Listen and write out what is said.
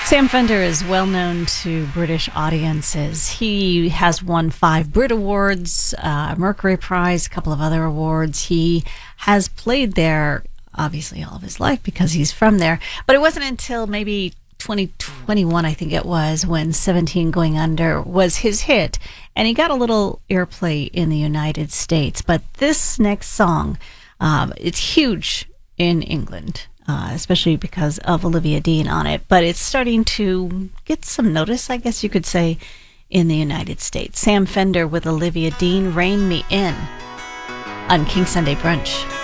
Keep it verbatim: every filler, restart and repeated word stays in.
Sam Fender is well known to British audiences. He has won five Brit Awards, uh, Mercury Prize, a couple of other awards. He has played there, obviously, all of his life because he's from there. But it wasn't until maybe twenty twenty-one, I think it was, when seventeen Going Under was his hit. And he got a little airplay in the United States. But this next song, um, it's huge in England. Uh, especially because of Olivia Dean on it. But it's starting to get some notice, I guess you could say, in the United States. Sam Fender with Olivia Dean, Rein Me In, on King Sunday Brunch.